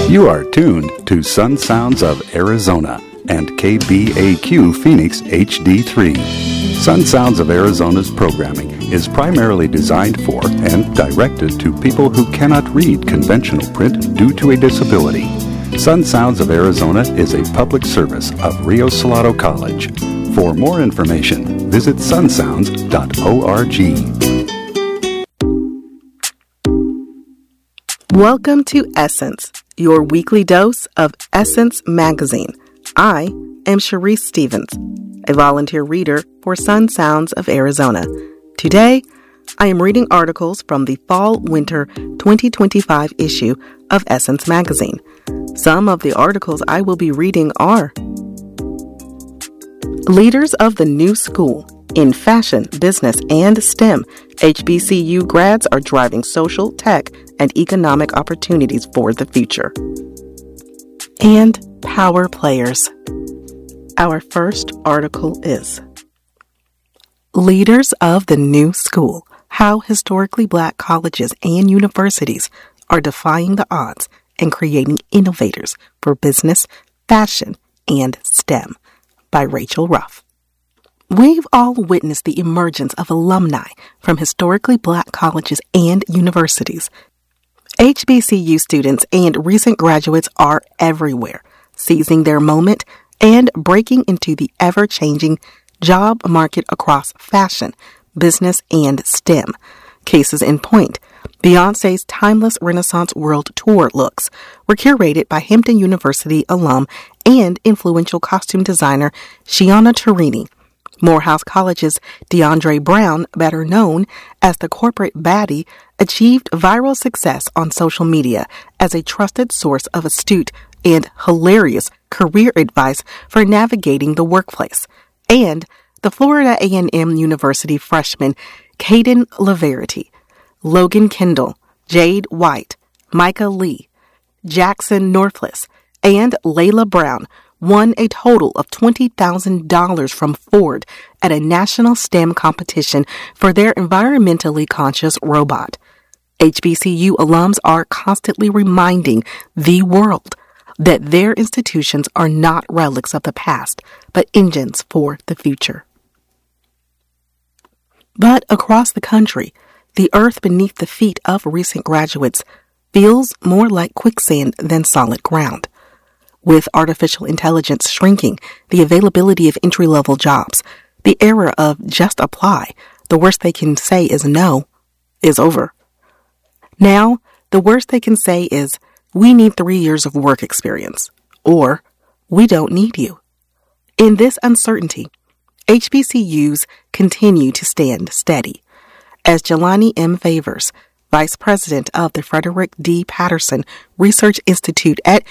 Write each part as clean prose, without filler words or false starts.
You are tuned to Sun Sounds of Arizona and KBAQ Phoenix HD3. Sun Sounds of Arizona's programming is primarily designed for and directed to people who cannot read conventional print due to a disability. Sun Sounds of Arizona is a public service of Rio Salado College. For more information, visit sunsounds.org. Welcome to Essence, your weekly dose of Essence Magazine. I am Sharice Stevens, a volunteer reader for Sun Sounds of Arizona. Today, I am reading articles from the Fall-Winter 2025 issue of Essence Magazine. Some of the articles I will be reading are Leaders of the New School. In fashion, business, and STEM, HBCU grads are driving social, tech, and economic opportunities for the future. And Power Players. Our first article is Leaders of the New School. How historically Black colleges and universities are defying the odds and creating innovators for business, fashion, and STEM, by Rachel Ruff. We've all witnessed the emergence of alumni from historically Black colleges and universities. HBCU students and recent graduates are everywhere, seizing their moment and breaking into the ever-changing job market across fashion, business, and STEM. Cases in point, Beyoncé's Timeless Renaissance World Tour looks were curated by Hampton University alum and influential costume designer Shiana Turini. Morehouse College's DeAndre Brown, better known as the corporate baddie, achieved viral success on social media as a trusted source of astute and hilarious career advice for navigating the workplace. And the Florida A&M University freshman Caden Laverity, Logan Kendall, Jade White, Micah Lee, Jackson Norfless, and Layla Brown won a total of $20,000 from Ford at a national STEM competition for their environmentally conscious robot. HBCU alums are constantly reminding the world that their institutions are not relics of the past, but engines for the future. But across the country, the earth beneath the feet of recent graduates feels more like quicksand than solid ground. With artificial intelligence shrinking the availability of entry-level jobs, the era of just apply, the worst they can say is no, is over. Now, the worst they can say is, we need 3 years of work experience, or we don't need you. In this uncertainty, HBCUs continue to stand steady. As Jelani M. Favors, Vice President of the Frederick D. Patterson Research Institute at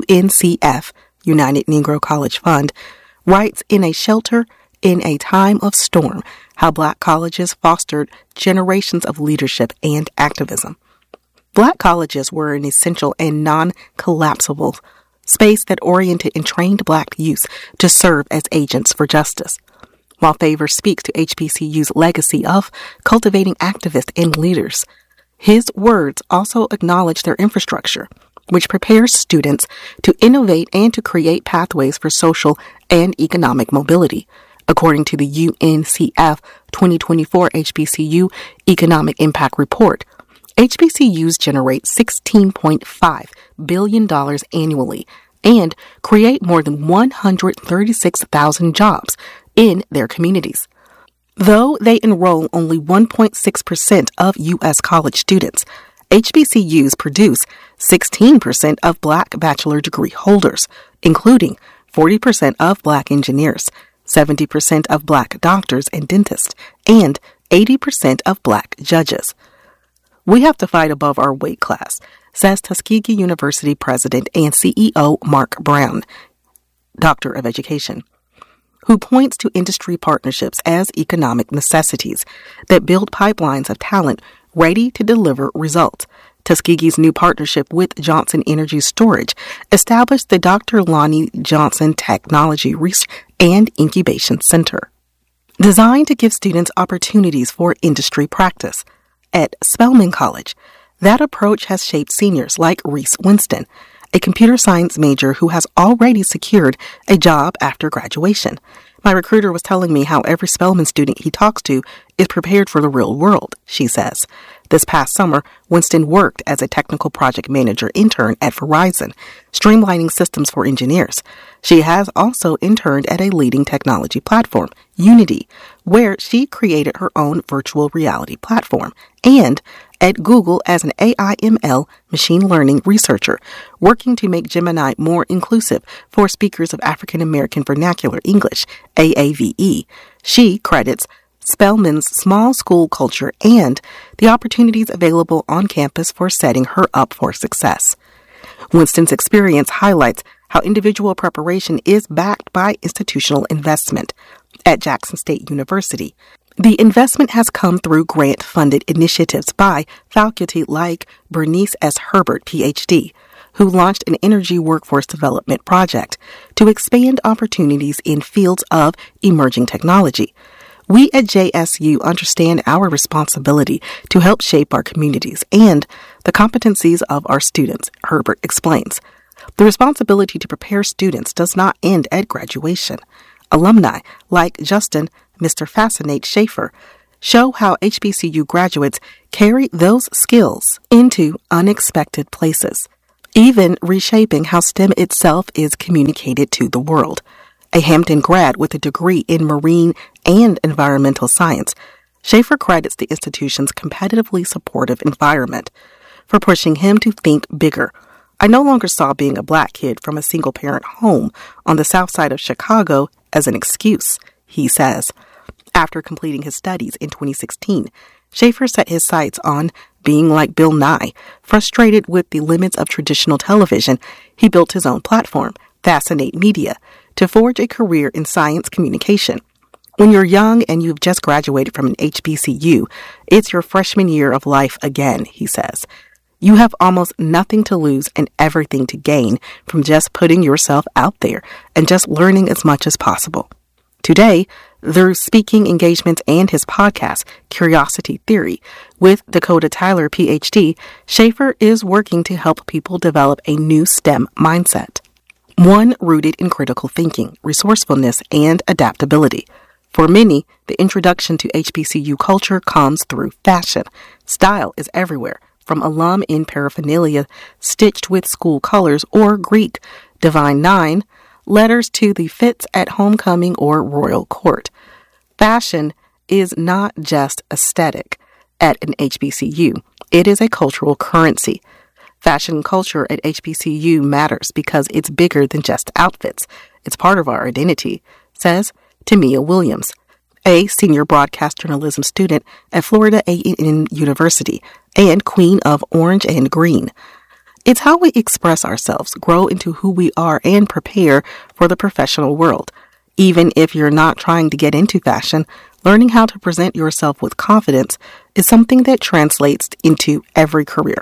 UNCF, United Negro College Fund, writes in A Shelter in a Time of Storm how Black colleges fostered generations of leadership and activism. Black colleges were an essential and non-collapsible space that oriented and trained Black youth to serve as agents for justice. While Favors speaks to HBCU's legacy of cultivating activists and leaders, his words also acknowledge their infrastructure, which prepares students to innovate and to create pathways for social and economic mobility. According to the UNCF 2024 HBCU Economic Impact Report, HBCUs generate $16.5 billion annually and create more than 136,000 jobs in their communities. Though they enroll only 1.6% of U.S. college students, HBCUs produce 16% of Black bachelor degree holders, including 40% of Black engineers, 70% of Black doctors and dentists, and 80% of Black judges. We have to fight above our weight class, says Tuskegee University President and CEO Mark Brown, Doctor of Education, who points to industry partnerships as economic necessities that build pipelines of talent ready to deliver results. Tuskegee's new partnership with Johnson Energy Storage established the Dr. Lonnie Johnson Technology Research and Incubation Center, designed to give students opportunities for industry practice. At Spelman College, that approach has shaped seniors like Reese Winston, a computer science major who has already secured a job after graduation. My recruiter was telling me how every Spelman student he talks to is prepared for the real world, she says. This past summer, Winston worked as a technical project manager intern at Verizon, streamlining systems for engineers. She has also interned at a leading technology platform, Unity, where she created her own virtual reality platform, and at Google as an AI/ML machine learning researcher, working to make Gemini more inclusive for speakers of African American Vernacular English, AAVE. She credits Spelman's small school culture and the opportunities available on campus for setting her up for success. Winston's experience highlights how individual preparation is backed by institutional investment. At Jackson State University, the investment has come through grant-funded initiatives by faculty like Bernice S. Herbert, Ph.D., who launched an energy workforce development project to expand opportunities in fields of emerging technology. We at JSU understand our responsibility to help shape our communities and the competencies of our students, Herbert explains. The responsibility to prepare students does not end at graduation. Alumni like Justin, Mr. Fascinate Schaefer, show how HBCU graduates carry those skills into unexpected places, even reshaping how STEM itself is communicated to the world. A Hampton grad with a degree in marine and environmental science, Schaefer credits the institution's competitively supportive environment for pushing him to think bigger. I no longer saw being a black kid from a single-parent home on the south side of Chicago as an excuse, he says. After completing his studies in 2016, Schaefer set his sights on being like Bill Nye. Frustrated with the limits of traditional television, he built his own platform, Fascinate Media, to forge a career in science communication. When you're young and you've just graduated from an HBCU, it's your freshman year of life again, he says. You have almost nothing to lose and everything to gain from just putting yourself out there and just learning as much as possible. Today, through speaking engagements and his podcast, Curiosity Theory, with Dakota Tyler, Ph.D., Schaefer is working to help people develop a new STEM mindset. One rooted in critical thinking, resourcefulness, and adaptability. For many, the introduction to HBCU culture comes through fashion. Style is everywhere, from alum in paraphernalia stitched with school colors or Greek Divine Nine, letters to the fits at homecoming or royal court. Fashion is not just aesthetic at an HBCU. It is a cultural currency. Fashion culture at HBCU matters because it's bigger than just outfits. It's part of our identity, says Tamia Williams, a senior broadcast journalism student at Florida A&M University and queen of Orange and Green. It's how we express ourselves, grow into who we are, and prepare for the professional world. Even if you're not trying to get into fashion, learning how to present yourself with confidence is something that translates into every career.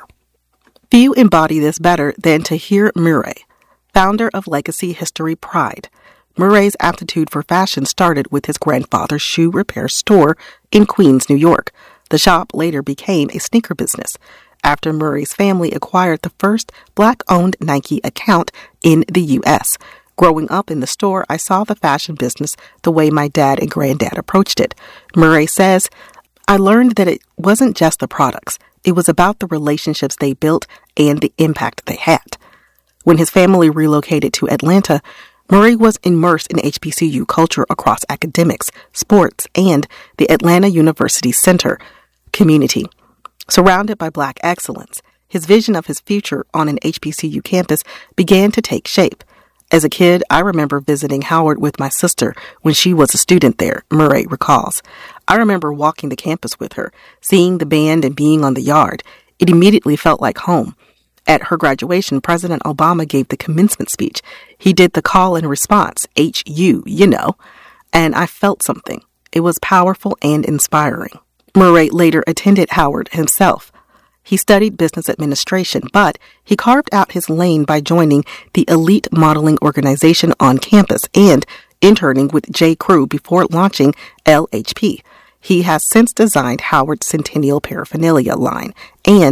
Few embody this better than Tahir Murray, founder of Legacy History Pride. Murray's aptitude for fashion started with his grandfather's shoe repair store in Queens, New York. The shop later became a sneaker business after Murray's family acquired the first black-owned Nike account in the U.S. Growing up in the store, I saw the fashion business the way my dad and granddad approached it. Murray says, I learned that it wasn't just the products. It was about the relationships they built and the impact they had. When his family relocated to Atlanta, Murray was immersed in HBCU culture across academics, sports, and the Atlanta University Center community. Surrounded by Black excellence, his vision of his future on an HBCU campus began to take shape. As a kid, I remember visiting Howard with my sister when she was a student there, Murray recalls. I remember walking the campus with her, seeing the band and being on the yard. It immediately felt like home. At her graduation, President Obama gave the commencement speech. He did the call and response, HU, you know, and I felt something. It was powerful and inspiring. Murray later attended Howard himself. He studied business administration, but he carved out his lane by joining the elite modeling organization on campus and interning with J. Crew before launching LHP. He has since designed Howard's Centennial Paraphernalia line, and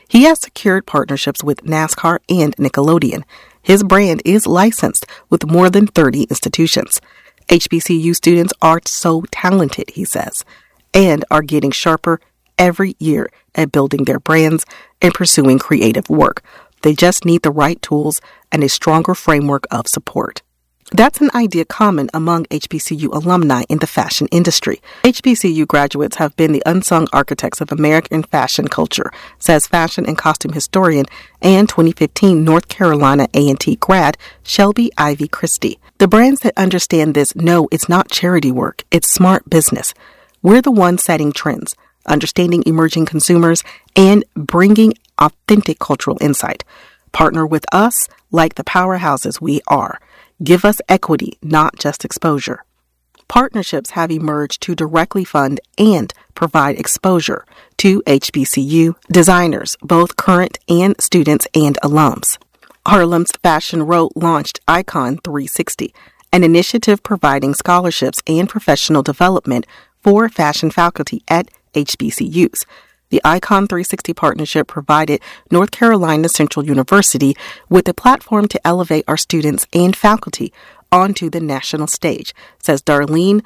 He has secured partnerships with NASCAR and Nickelodeon. His brand is licensed with more than 30 institutions. HBCU students are so talented, he says, and are getting sharper every year at building their brands and pursuing creative work. They just need the right tools and a stronger framework of support. That's an idea common among HBCU alumni in the fashion industry. HBCU graduates have been the unsung architects of American fashion culture, says fashion and costume historian and 2015 North Carolina A&T grad Shelby Ivy Christie. The brands that understand this know it's not charity work, it's smart business. We're the ones setting trends, understanding emerging consumers, and bringing authentic cultural insight. Partner with us like the powerhouses we are. Give us equity, not just exposure. Partnerships have emerged to directly fund and provide exposure to HBCU designers, both current and students and alums. Harlem's Fashion Row launched Icon 360, an initiative providing scholarships and professional development for fashion faculty at HBCUs. The Icon 360 partnership provided North Carolina Central University with a platform to elevate our students and faculty onto the national stage, says Darlene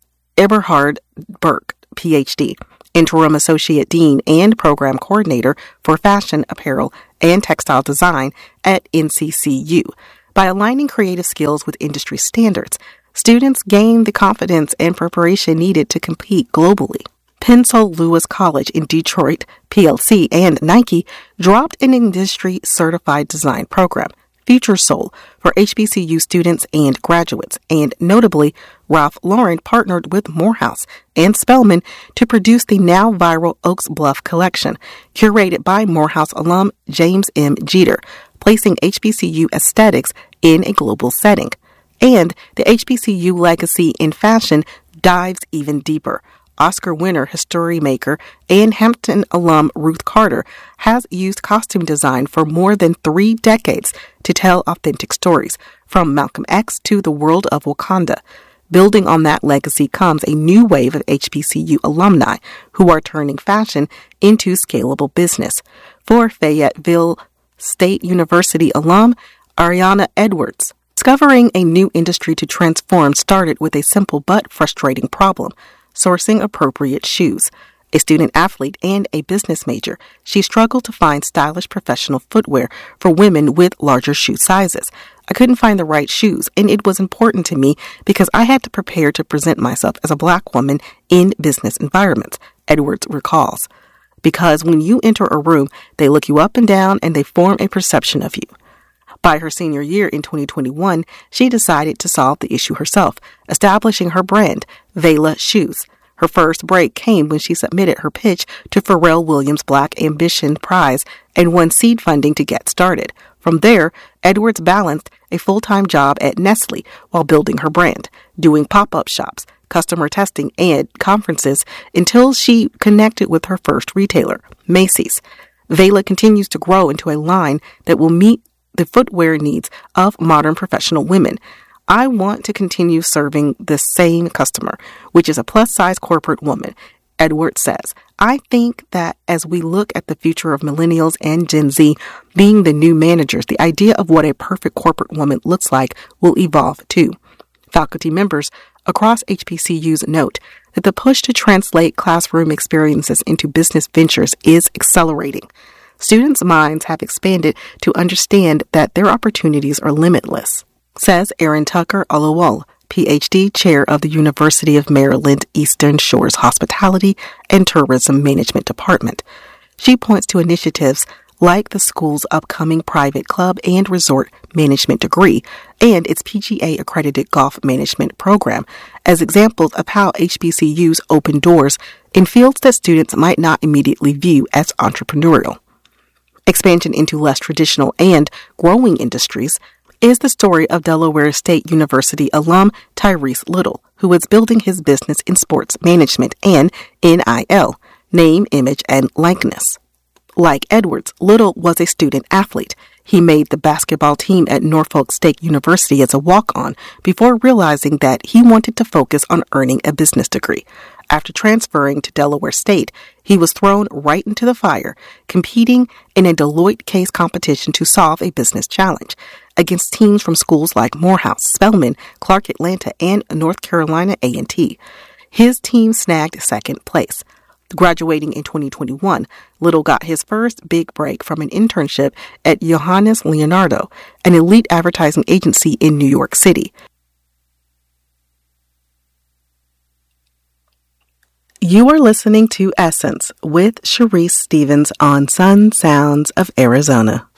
Eberhard Burke, Ph.D., Interim Associate Dean and Program Coordinator for Fashion, Apparel, and Textile Design at NCCU. By aligning creative skills with industry standards, students gain the confidence and preparation needed to compete globally. Pencil Lewis College in Detroit, PLC, and Nike dropped an industry-certified design program, Future Soul, for HBCU students and graduates, and notably, Ralph Lauren partnered with Morehouse and Spelman to produce the now viral Oaks Bluff collection, curated by Morehouse alum James M. Jeter, placing HBCU aesthetics in a global setting. And the HBCU legacy in fashion dives even deeper. Oscar winner, history maker, and Hampton alum Ruth Carter has used costume design for more than 3 decades to tell authentic stories, from Malcolm X to the world of Wakanda. Building on that legacy comes a new wave of HBCU alumni who are turning fashion into scalable business. For Fayetteville State University alum Ariana Edwards, discovering a new industry to transform started with a simple but frustrating problem: sourcing appropriate shoes. A student athlete and a business major, she struggled to find stylish professional footwear for women with larger shoe sizes. I couldn't find the right shoes, and it was important to me because I had to prepare to present myself as a Black woman in business environments, Edwards recalls. Because when you enter a room, they look you up and down and they form a perception of you. By her senior year in 2021, she decided to solve the issue herself, establishing her brand, Vela Shoes. Her first break came when she submitted her pitch to Pharrell Williams' Black Ambition Prize and won seed funding to get started. From there, Edwards balanced a full-time job at Nestle while building her brand, doing pop-up shops, customer testing, and conferences until she connected with her first retailer, Macy's. Vela continues to grow into a line that will meet the footwear needs of modern professional women. I want to continue serving the same customer, which is a plus-size corporate woman, Edwards says. I think that as we look at the future of millennials and Gen Z being the new managers, the idea of what a perfect corporate woman looks like will evolve too. Faculty members across HBCUs note that the push to translate classroom experiences into business ventures is accelerating. Students' minds have expanded to understand that their opportunities are limitless, says Erin Tucker Olawale, Ph.D., Chair of the University of Maryland Eastern Shore's Hospitality and Tourism Management Department. She points to initiatives like the school's upcoming private club and resort management degree and its PGA-accredited golf management program as examples of how HBCUs open doors in fields that students might not immediately view as entrepreneurial. Expansion into less traditional and growing industries is the story of Delaware State University alum Tyrese Little, who is building his business in sports management and NIL, name, image, and likeness. Like Edwards, Little was a student athlete. He made the basketball team at Norfolk State University as a walk-on before realizing that he wanted to focus on earning a business degree. After transferring to Delaware State, he was thrown right into the fire, competing in a Deloitte case competition to solve a business challenge against teams from schools like Morehouse, Spelman, Clark Atlanta, and North Carolina A&T. His team snagged second place. Graduating in 2021, Little got his first big break from an internship at Johannes Leonardo, an elite advertising agency in New York City. You are listening to Essence with Sharice Stevens on Sun Sounds of Arizona.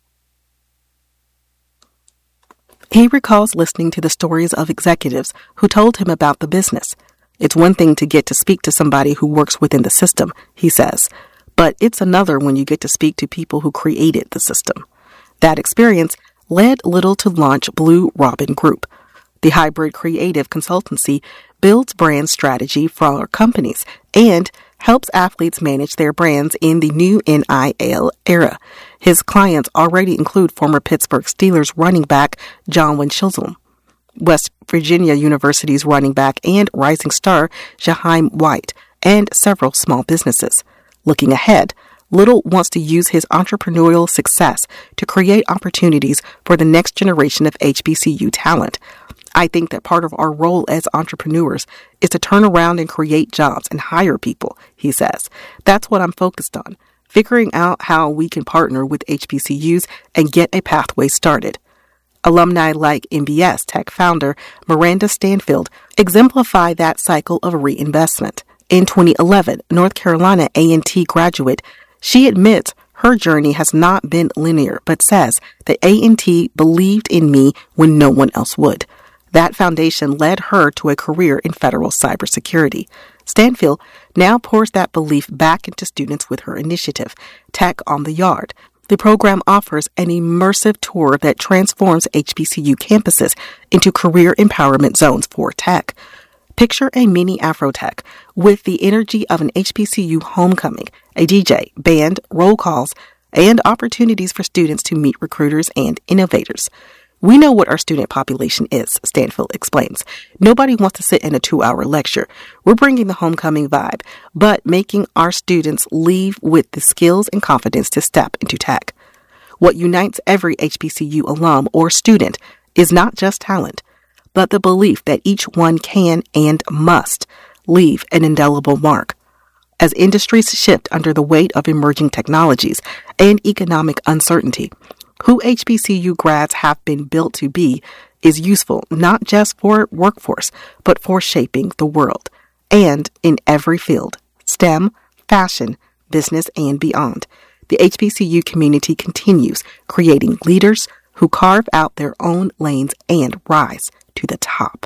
He recalls listening to the stories of executives who told him about the business. It's one thing to get to speak to somebody who works within the system, he says, but it's another when you get to speak to people who created the system. That experience led Little to launch Blue Robin Group. The hybrid creative consultancy builds brand strategy for companies and helps athletes manage their brands in the new NIL era. His clients already include former Pittsburgh Steelers running back John Chisholm, West Virginia University's running back and rising star Jaheim White, and several small businesses. Looking ahead, Little wants to use his entrepreneurial success to create opportunities for the next generation of HBCU talent. I think that part of our role as entrepreneurs is to turn around and create jobs and hire people, he says. That's what I'm focused on, figuring out how we can partner with HBCUs and get a pathway started. Alumni like MBS Tech founder Miranda Stanfield exemplify that cycle of reinvestment. In 2011, North Carolina A&T graduate, she admits her journey has not been linear, but says that A&T believed in me when no one else would. That foundation led her to a career in federal cybersecurity. Stanfield now pours that belief back into students with her initiative, Tech on the Yard. The program offers an immersive tour that transforms HBCU campuses into career empowerment zones for tech. Picture a mini Afrotech with the energy of an HBCU homecoming, a DJ, band, roll calls, and opportunities for students to meet recruiters and innovators. We know what our student population is, Stanfield explains. Nobody wants to sit in a 2-hour lecture. We're bringing the homecoming vibe, but making our students leave with the skills and confidence to step into tech. What unites every HBCU alum or student is not just talent, but the belief that each one can and must leave an indelible mark. As industries shift under the weight of emerging technologies and economic uncertainty, who HBCU grads have been built to be is useful not just for workforce, but for shaping the world. And in every field, STEM, fashion, business, and beyond, the HBCU community continues creating leaders who carve out their own lanes and rise to the top.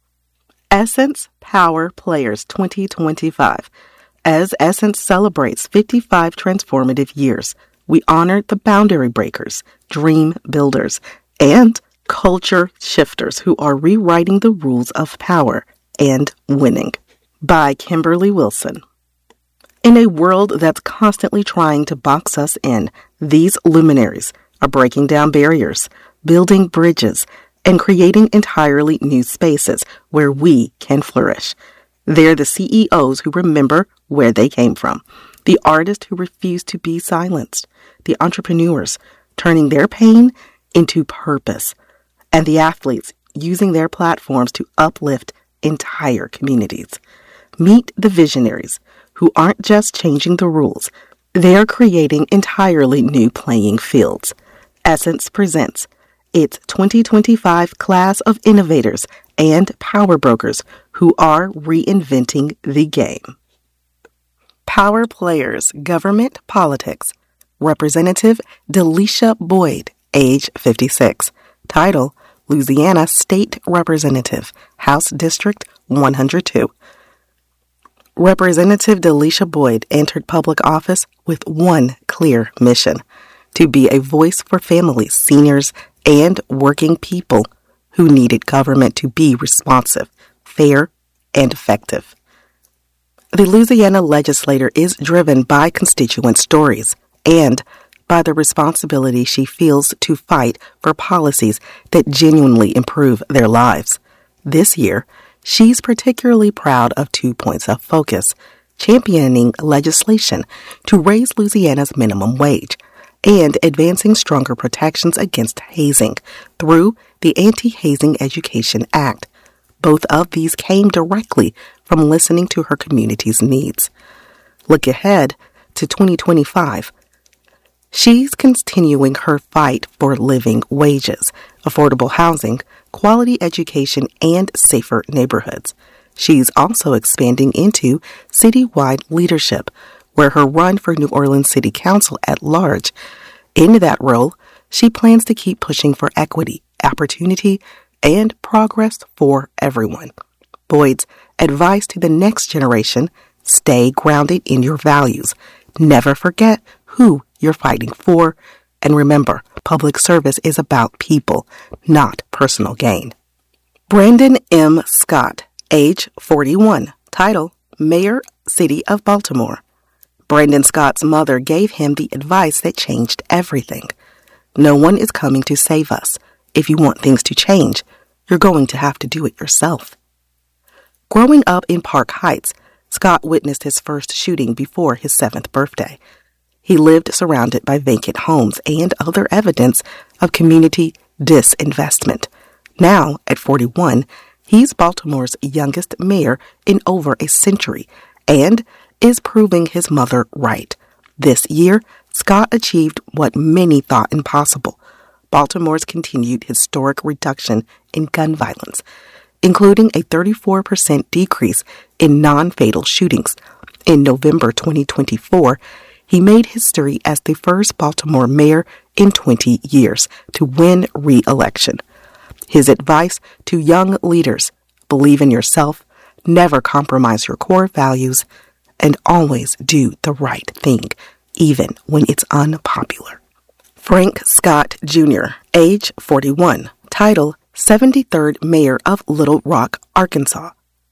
Essence Power Players 2025. As Essence celebrates 55 transformative years, we honored the boundary breakers, dream builders, and culture shifters who are rewriting the rules of power and winning. By Kimberly Wilson. In a world that's constantly trying to box us in, these luminaries are breaking down barriers, building bridges, and creating entirely new spaces where we can flourish. They're the CEOs who remember where they came from, the artists who refuse to be silenced, the entrepreneurs turning their pain into purpose, and the athletes using their platforms to uplift entire communities. Meet the visionaries who aren't just changing the rules, they are creating entirely new playing fields. Essence presents its 2025 class of innovators and power brokers who are reinventing the game. Power Players, Government Politics. Representative Delisha Boyd, age 56. Title, Louisiana State Representative, House District 102. Representative Delisha Boyd entered public office with one clear mission: to be a voice for families, seniors, and working people who needed government to be responsive, fair, and effective. The Louisiana legislator is driven by constituent stories and by the responsibility she feels to fight for policies that genuinely improve their lives. This year, She's particularly proud of 2 points of focus: championing legislation to raise Louisiana's minimum wage and advancing stronger protections against hazing through the Anti-Hazing Education Act. Both of these came directly from listening to her community's needs. Look ahead to 2025. She's continuing her fight for living wages, affordable housing, quality education, and safer neighborhoods. She's also expanding into citywide leadership, where her run for New Orleans City Council at large. In that role, she plans to keep pushing for equity, opportunity, and progress for everyone. Boyd's advice to the next generation: stay grounded in your values. Never forget who you're fighting for. And remember, public service is about people, not personal gain. Brandon M. Scott, age 41, title, Mayor, City of Baltimore. Brandon Scott's mother gave him the advice that changed everything. No one is coming to save us. If you want things to change, you're going to have to do it yourself. Growing up in Park Heights, Scott witnessed his first shooting before his 7th birthday. He lived surrounded by vacant homes and other evidence of community disinvestment. Now, at 41, he's Baltimore's youngest mayor in over a century and is proving his mother right. This year, Scott achieved what many thought impossible: Baltimore's continued historic reduction in gun violence, including a 34% decrease in non-fatal shootings. In November 2024, he made history as the first Baltimore mayor in 20 years to win re-election. His advice to young leaders: believe in yourself, never compromise your core values, and always do the right thing, even when it's unpopular. Frank Scott Jr., age 41, title, 73rd Mayor of Little Rock, Arkansas.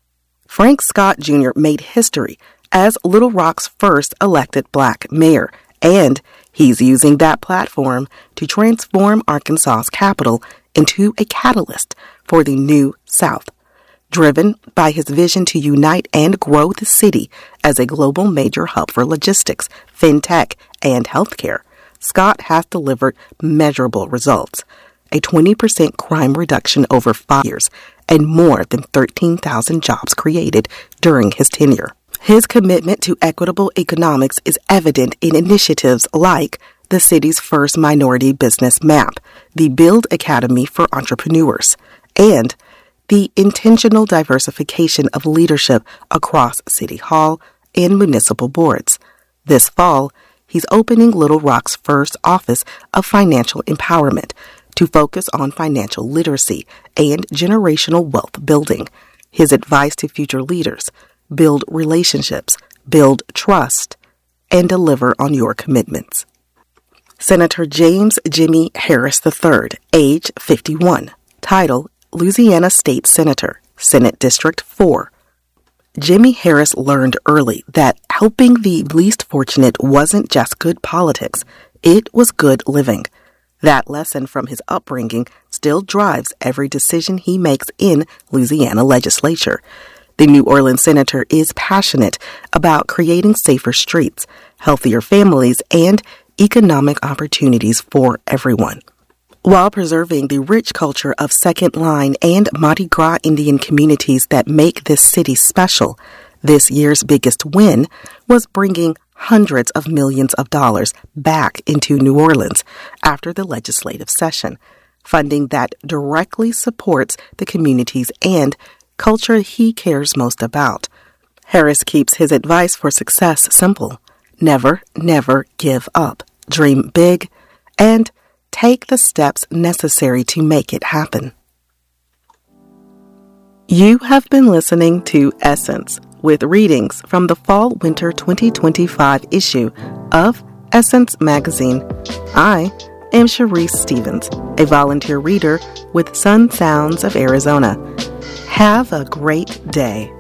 Frank Scott Jr. made history as Little Rock's first elected black mayor, and he's using that platform to transform Arkansas's capital into a catalyst for the New South. Driven by his vision to unite and grow the city as a global major hub for logistics, fintech, and healthcare, Scott has delivered measurable results: a 20% crime reduction over 5 years and more than 13,000 jobs created during his tenure. His commitment to equitable economics is evident in initiatives like the city's first minority business map, the Build Academy for Entrepreneurs, and the intentional diversification of leadership across City Hall and municipal boards. This fall, he's opening Little Rock's first office of financial empowerment to focus on financial literacy and generational wealth building. His advice to future leaders: build relationships, build trust, and deliver on your commitments. Senator James Jimmy Harris III, age 51, title, Louisiana State Senator, Senate District 4. Jimmy Harris learned early that helping the least fortunate wasn't just good politics, it was good living. That lesson from his upbringing still drives every decision he makes in Louisiana legislature. The New Orleans senator is passionate about creating safer streets, healthier families, and economic opportunities for everyone, while preserving the rich culture of Second Line and Mardi Gras Indian communities that make this city special. This year's biggest win was bringing hundreds of millions of dollars back into New Orleans after the legislative session, funding that directly supports the communities and culture he cares most about. Harris keeps his advice for success simple: never, never give up. Dream big and take the steps necessary to make it happen. You have been listening to Essence, with readings from the Fall-Winter 2025 issue of Essence Magazine. I am Sharice Stevens, a volunteer reader with Sun Sounds of Arizona. Have a great day.